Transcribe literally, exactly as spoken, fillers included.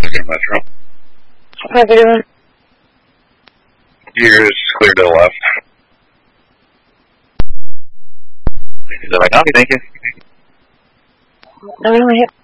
Mexican Metro. How's it doing? Yours clear to the left. Is that my copy? Thank you. No, no, hit.